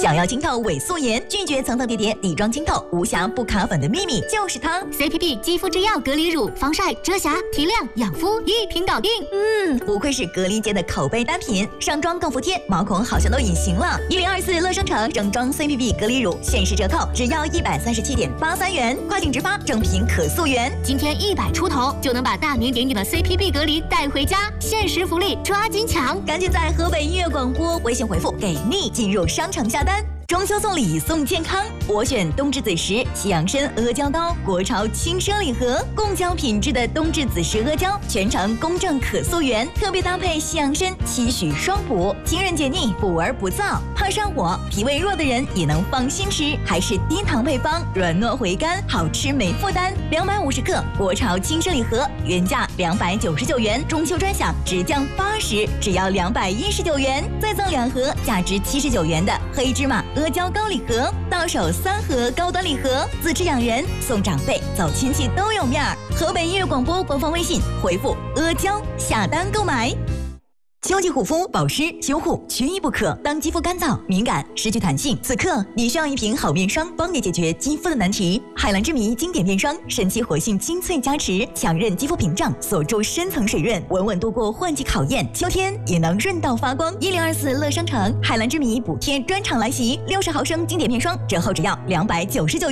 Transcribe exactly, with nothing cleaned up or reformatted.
想要清透伪素颜，拒绝层层叠叠、底妆清透、无瑕不卡粉的秘密就是它 C P P 肌肤之钥隔离乳，防晒、遮瑕、提亮、养肤一瓶搞定。 嗯，不愧是隔离界的口碑单品，上妆更服帖，毛孔好像都隐形了。一零二四乐商城整装 C P P 隔离乳限时折扣，只要一百三十七点八三元，跨境直发，正品可溯源。 今天一百出头就能把大名鼎鼎的 C P P 隔离带回家，限时福利抓紧抢！ 赶紧在河北音乐广播微信回复给力进入商城下单。中秋送礼送健康，我选冬至子时西洋参阿胶糕，国潮轻奢礼盒，贡胶品质的冬至子时阿胶，全程公正可溯源，特别搭配西洋参，期许双补，清润解腻，补而不燥，怕上火、脾胃弱的人也能放心吃，还是低糖配方，软糯回甘，好吃没负担。两百五十克国潮轻奢礼盒，原价两百九十九元，中秋专享直降八十，只要两百一十九元，再赠两盒价值七十九元的黑芝麻阿胶糕礼盒，到手三盒高端礼盒，自吃养人，送长辈，走亲戚都有面儿。河北音乐广播官方微信回复阿胶下单购买。秋季护肤保湿修护缺一不可。当肌肤干燥、敏感、失去弹性，此刻你需要一瓶好面霜，帮你解决肌肤的难题。海蓝之谜经典面霜，神奇活性精粹加持，强韧肌肤屏障，锁住深层水润，稳稳度过换季考验。秋天也能润到发光。一零二四乐商城海蓝之谜补贴专场来袭，六十毫升经典面霜折后只要两百九十九。